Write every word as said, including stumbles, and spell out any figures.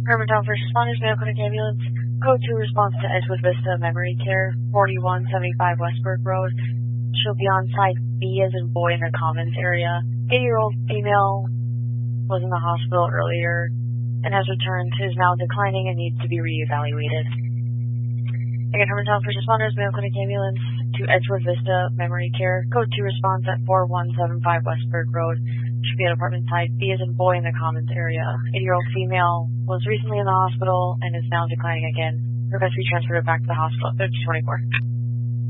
Hermantown First Responders, Mayo Clinic Ambulance. Code two response to Edgewood Vista Memory Care, forty-one seventy-five Westburg Road. She'll be on site B as in boy in the Commons area. eighty-year-old female was in the hospital earlier and has returned, is now declining and needs to be reevaluated. Again, Hermantown First Responders, Mayo Clinic Ambulance to Edgewood Vista Memory Care. Code two response at forty-one seventy-five Westburg Road. Should be at apartment type B as in boy in the Commons area. eighty-year-old female was recently in the hospital and is now declining again. Request to be transferred back to the hospital at thirty twenty-four.